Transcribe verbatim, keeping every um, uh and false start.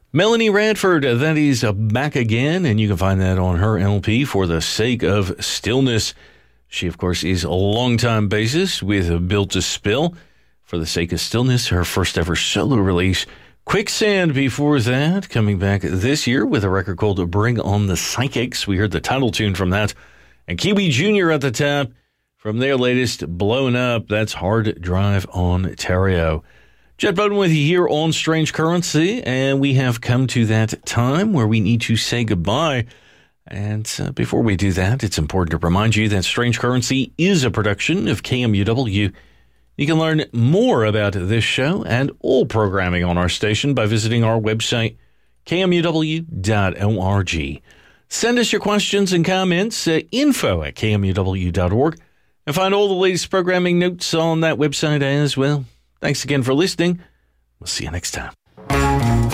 Melanie Radford, uh, that is uh, back again, and you can find that on her L P, For the Sake of Stillness. She, of course, is a longtime bassist with uh, Built to Spill. For the Sake of Stillness, her first ever solo release. Quicksand before that, coming back this year with a record called Bring on the Psychics. We heard the title tune from that. And Kiwi Junior at the top from their latest Blown Up. That's Hard Drive Ontario. Jet Bowden with you here on Strange Currency, and we have come to that time where we need to say goodbye. And uh, before we do that, it's important to remind you that Strange Currency is a production of K M U W. You can learn more about this show and all programming on our station by visiting our website, K M U W dot org. Send us your questions and comments at info at K M U W dot org and find all the latest programming notes on that website as well. Thanks again for listening. We'll see you next time.